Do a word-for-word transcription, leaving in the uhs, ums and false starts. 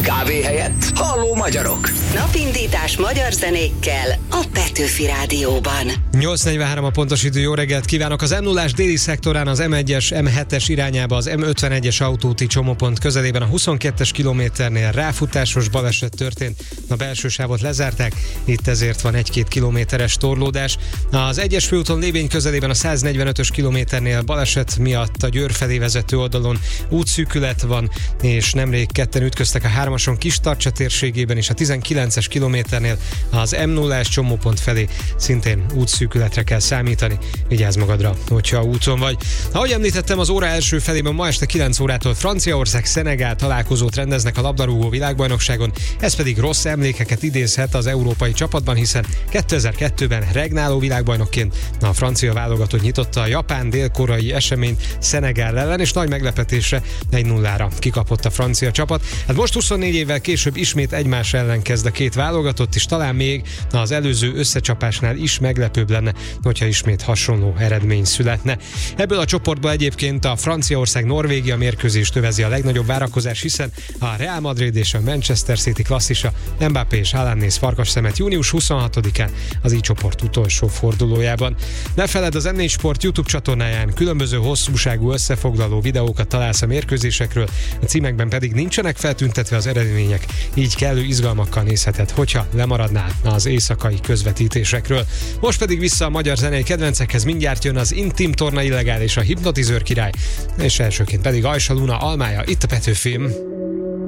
kávé helyett halló magyarok. Napindítás magyar zenékkel a Petőfi Rádióban. nyolc negyvenhárom a pontos idő, jó reggelt kívánok! Az em nullás déli szektorán az em egyes, em hetes irányába az em ötvenegyes autóúti csomópont közelében a huszonkettes kilométernél ráfutásos baleset történt. A belső sávot lezárták, itt ezért van egy-két kilométeres torlódás. Az egyes főúton Lévény közelében a száznegyvenötös kilométernél baleset miatt a Győr felé vezető oldalon útszűkület van, és nemrég ketten ütköztek a hármason Kistarcsa térségében, és a tizenkilences kilométernél az em nullás csomópont felé szintén útszűkületre kell számítani. Vigyázz magadra, hogyha úton vagy. Ahogy említettem, az óra első felében ma este kilenc órától Franciaország-Szenegál találkozót rendeznek a labdarúgó világbajnokságon, ez pedig rossz emlékeket idézhet az európai csapatban, hiszen kétezer-kettőben regnáló világbajnokként a francia válogatott nyitotta a japán-dél-koreai eseményt Szenegál ellen, és nagy meglepetésre egy nullára kikapott a francia csapat. Hát most huszonnégy évvel később ismét egymás ellen kezd a két válogatott, és talán még az előző összecsapásnál is meglepőbb lenne, hogyha ismét hasonló eredmény születne. Ebből a csoportból egyébként a Franciaország-Norvégia mérkőzést övezi a legnagyobb várakozás, hiszen a Real Madrid és a Manchester City klasszisa Mbappé és Haaland néz farkas szemet június huszonhatodikán az így csoport utolsó fordulójában. Ne feledd, az em négy Sport YouTube csatornáján különböző hosszúságú összefoglaló videókat találsz a mérkőzésekről, a címekben pedig nincsenek feltüntetve az eredmények, így kellő izgalmakkal nézheted, hogyha lemaradnál az éjszakai közvetítésekről. Most pedig vissza a magyar zenei kedvencekhez, mindjárt jön az Intim Torna Illegális, a Hipnotizőr király, és elsőként pedig Ajsa Luna Almája, itt a Petőfim.